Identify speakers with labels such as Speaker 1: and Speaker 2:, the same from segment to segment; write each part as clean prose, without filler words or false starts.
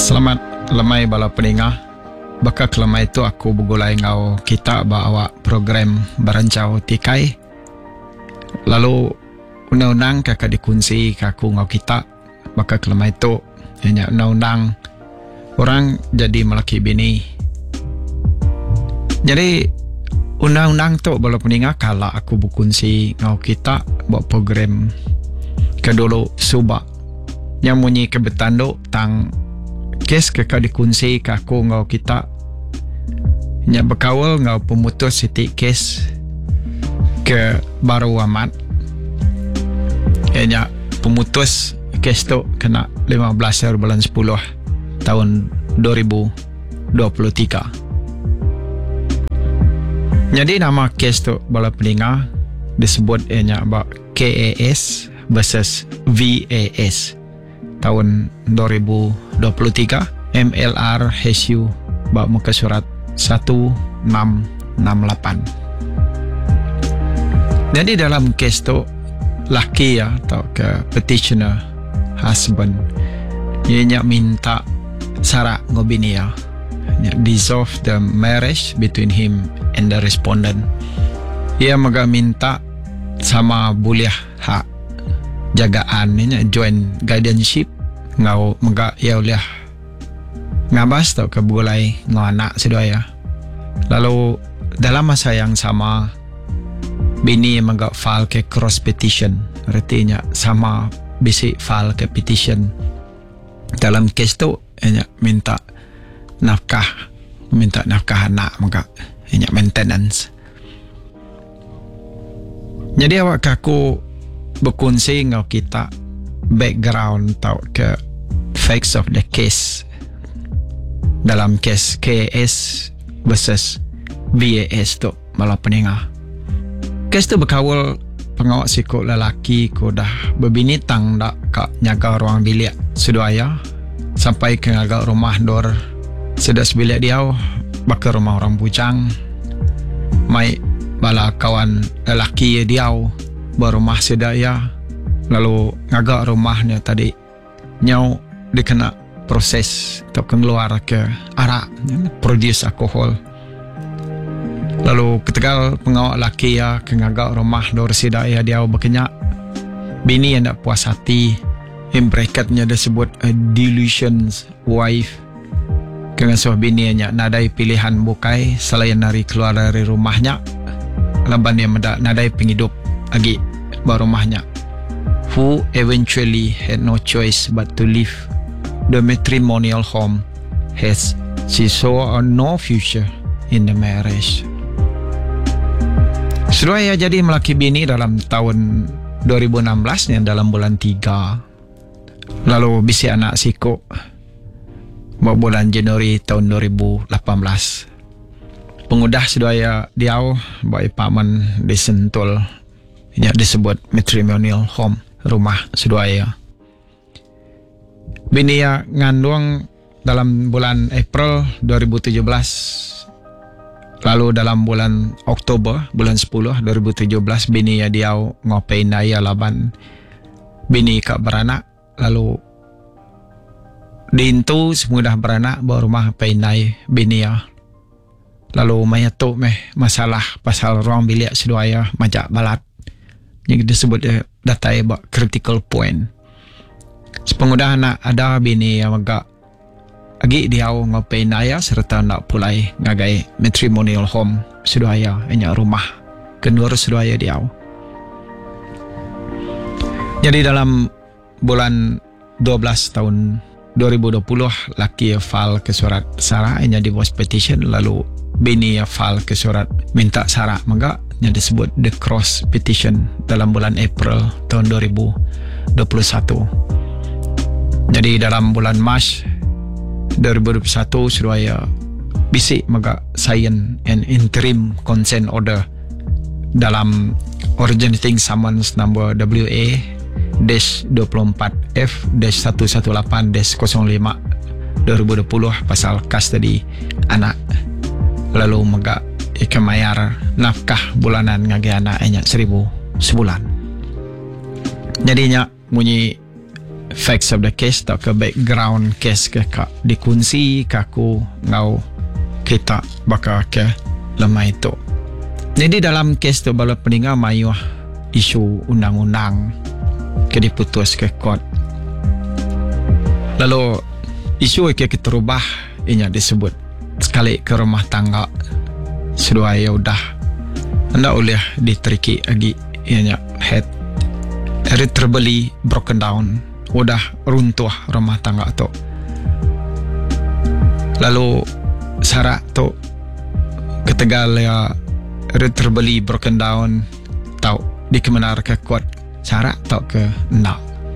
Speaker 1: Selamat lemai bala peningah. Baka kelemai itu aku begulai ngau kita bawa program berancau tikai. Lalu undang-undang kakak dikunci kaku ngau kita. Baka kelemai itu hanya undang-undang orang jadi melaki bini. Jadi undang-undang tu bala peningah kala aku berkunci ngau kita buat program kedulu subak yang munyi kebetando tang kes kakak dikunci kaku ngau kita nya berkawal ngau pemutus siti kes ke baru amat nya pemutus kes tu kena 15 bulan 10 tahun 2023. Jadi nama kes tu bala peninga disebut nya KAS versus VAS tahun 2023 MLR HU bak muka surat 1668. Jadi dalam kes tu laki ya atau ke petitioner husband ia minta syarat ngobini ya dissolve the marriage between him and the respondent. Ia maga minta sama buliah hak jagaan ini joint guardianship ngau maga ia uliah ngabas tau ke bulai ngau anak sedaya. Lalu dalam masa yang sama bini maga file ke cross petition, artinya sama bisi file ke petition dalam kes tu minta nafkah anak maga maintenance. Jadi awak kaku berkongsi ngau kita background tau ke facts of the case dalam kes KS versus VAS tu malah peningah. Kes tu berkawal pengawak siku lelaki ko dah berbini tang dak kak nyaga ruang bilik sedaya sampai ke ngagak rumah dor sedas bilik dia baka rumah orang bujang mai bala kawan lelaki dia berumah sedaya lalu ngagak rumahnya tadi nyau dikena proses atau keluar ke arak produce alkohol. Lalu ketegal pengawak laki ya ke ngagak rumah dor sedaya dia berkenyak bini yang tak puas hati in bracketnya disebut a delusions wife kengasuh bini nya nadai pilihan bukai selain dari keluar dari rumahnya laban dia nadai penghidup lagi baru rumahnya who eventually had no choice but to leave the matrimonial home as she saw no future in the marriage. Sedaya jadi melaki bini dalam tahun 2016 yang dalam bulan 3 lalu bisi anak siku bulan Januari tahun 2018. Pengudah sedaya diau baik paman di Sentul yang disebut matrimonial home rumah sedaya. Bini ya ngandung dalam bulan April 2017. Lalu dalam bulan Oktober bulan 10 2017 bini ya diau ngopein daya laban bini kak beranak lalu diintu semudah beranak bawa rumah penai bini ya. Lalu mayatu masalah pasal ruang bilik sedaya majak balat yang disebut datai critical point. Sepengudah anak ada bini yang agak agi diau ngopai naya serta nak pulai ngagai matrimonial home sedaya enya rumah kenur sedaya diau. Jadi dalam bulan 12 tahun 2020 laki file ke surat sarah enya divorce petition lalu bini file ke surat minta sarah maga yang disebut the cross petition dalam bulan April tahun 2021. Jadi dalam bulan Mac 2021 sedaya bisik maga sign an interim consent order dalam originating summons number WA-24F-118-05 2020 pasal custody anak lalu maga ikamayar nafkah bulanan ngagi anak enya 1,000 sebulan. Jadinya bunyi facts of the case atau ke background case ke kak dikunci kaku ngau kita bakal ke lemah itu. Jadi dalam case tu bala peninga mayuh isu undang-undang ke diputus ke court. Lalu isu ke kita rubah inya disebut sekali ke rumah tangga sedua ya udah anda boleh diteriki lagi ianya head irretrievably broken down, udah runtuh rumah tangga tu. Lalu syarat tu ketegal ya irretrievably broken down tau dikemenar ke court syarat tau ke nak.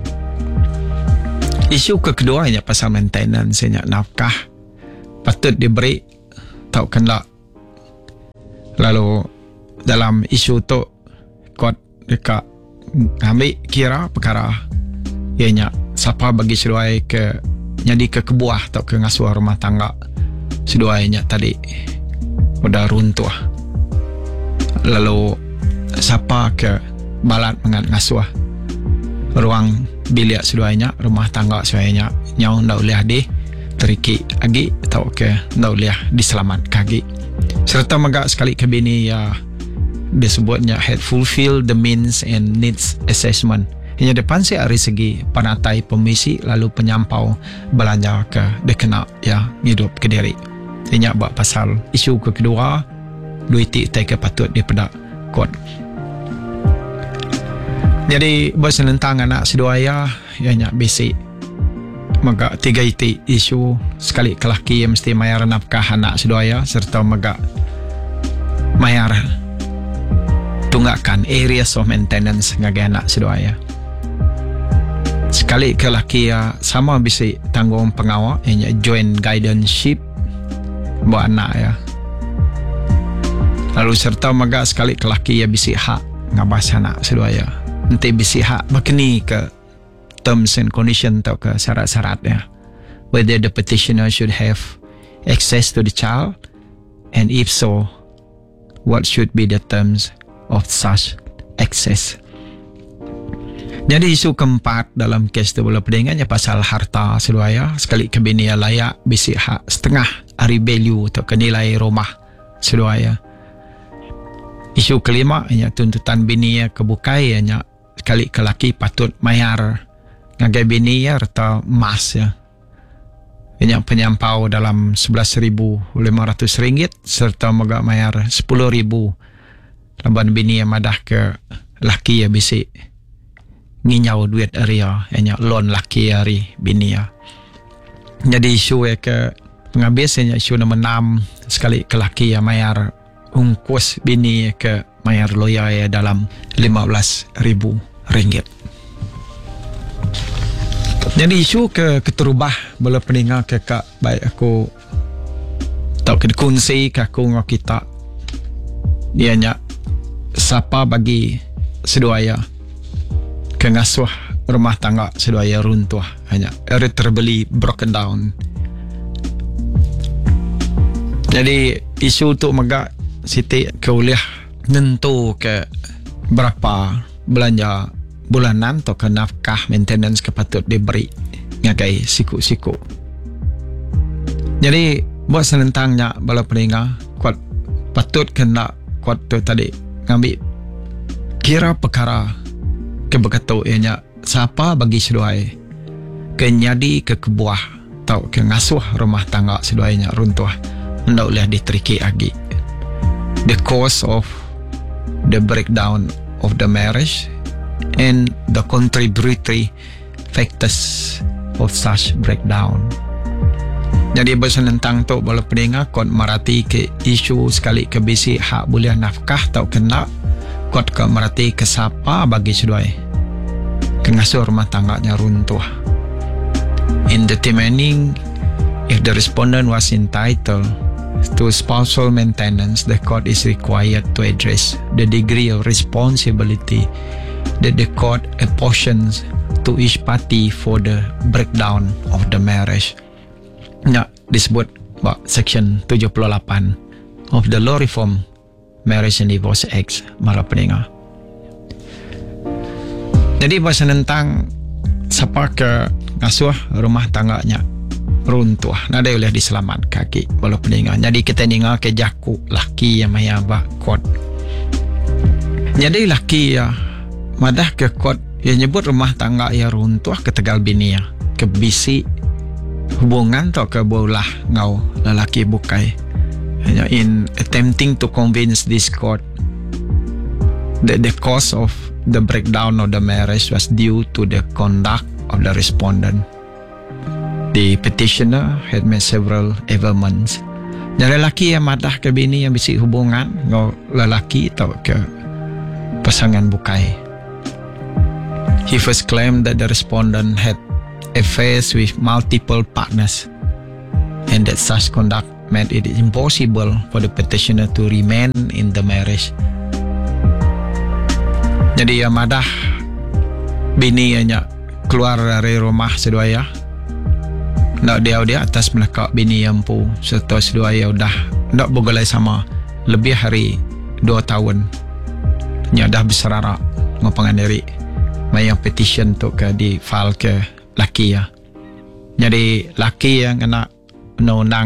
Speaker 1: Isu keduanya pasal maintenance nya nafkah patut diberi tau kena. Lalu dalam isu tu court dekat ambil kira perkara ianya siapa bagi seduai ke jadi ke kebuah atau ke ngasuh rumah tangga seduainya tadi udah runtuh. Lalu siapa ke balat ngasuh ruang bilik seduainya rumah tangga seduainya nyau ndak boleh di teriki lagi atau ke ndak boleh diselamat kaki serta megak sekali ke bini ya disebutnya had fulfill the means and needs assessment. Hanya depan si dari segi panatai pemisi lalu penyampau belanja ke dekena ya hidup ke diri. Hanya buat pasal isu kedua duiti take patut daripada court. Jadi bos tentang anak seduaya ianya basic maka tiga iti isu sekali kelaki yang mesti mayar nafkah anak seduaya serta maka mayar tunggakan areas of maintenance ngagai anak seduaya. Sekali kelaki ya sama bisa tanggung pengawal ianya joint guardianship buat anak ya. Lalu serta maka sekali kelaki ya bisa hak ngabas anak seduaya. Nanti bisa hak berkeni ke terms and condition atau ke syarat-syaratnya. Whether the petitioner should have access to the child and if so, what should be the terms of such access. Jadi isu keempat dalam kes tu bola pedingannya pasal harta seduaya sekali kebini layak bisi hak setengah hari value atau kenilai rumah seduaya. Isu kelima hanya tuntutan bini kebukai hanya sekali kelaki patut mayar ngagai bini atau mas ya. Hanya penyampau dalam RM11,500 serta mogak mayar RM10,000 laban bini yang madah ke laki ya bisi nginyau duit area hanya loan laki hari bini ya. Jadi isu ke penghabis hanya isu nombor 6 sekali ke laki ya mayar ungkus bini ke mayar loya ya dalam RM15,000. Jadi isu keterubah bola peninggal ke kak baik aku tau ke kunci ke aku ngok kita ianya siapa bagi seduaya ke ngasuh rumah tangga seduaya runtuh hanya irretrievably broken down. Jadi isu tu megak Siti ke uliah nentu ke berapa belanja bulanan atau ke nafkah maintenance kepatut diberi ngagai siku-siku. Jadi buat senentangnya bala peninggal kuat patut kena kuat tu tadi ngambil kira perkara kebekatu ianya siapa bagi seduai kenyadi ke kebuah atau ke ngasuh rumah tangga seduainya runtuh hendak boleh diteriki lagi. The cause of the breakdown of the marriage and the contributory factors of such breakdown. Jadi bersenentang tu bola pendengar kot merhati ke isu sekali ke bisi hak boleh nafkah atau kena kot ke merhati ke siapa bagi seduai kengasuh rumah tangganya runtuh. In determining if the respondent was entitled to spousal maintenance, the court is required to address the degree of responsibility that the court apportions to each party for the breakdown of the marriage. Ya, disebut section 78 of the Law Reform Marriage and Divorce Act, para pendengar. Jadi bahasa tentang siapa ke ngasuh rumah tangganya runtuh, nada boleh diselamat kaki walau peningan. Jadi kita ningal ke jaku laki yang maya ba kot. Jadi laki ya madah ke kot yang nyebut rumah tangga ya runtuh ke tegal bini ya ke bisi hubungan to ke bolah ngau lelaki bukai. In attempting to convince this court that the cause of the breakdown of the marriage was due to the conduct of the respondent. The petitioner had made several averments. Jadi lelaki yang madah ke bini yang bisi hubungan ngau lelaki atau ke pasangan bukai. He first claimed that the respondent had affairs with multiple partners and that such conduct made it impossible for the petitioner to remain in the marriage. Jadi ya madah bini nya keluar dari rumah seduaya. Nak dia atas melekak bini yang pu serta seduaya udah nak bergolai sama lebih hari 2 tahun. Nya dah berserarak ngapangan diri. Mayang petition tu ke di file ke laki ya. Jadi laki yang kena undang-undang